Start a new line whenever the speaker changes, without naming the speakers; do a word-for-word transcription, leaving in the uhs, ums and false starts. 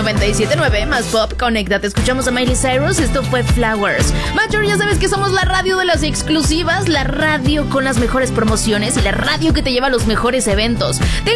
noventa y siete punto nueve más pop, conéctate. Escuchamos a Miley Cyrus, esto fue Flowers. Major, ya sabes que somos la radio de las exclusivas, la radio con las mejores promociones y la radio que te lleva a los mejores eventos.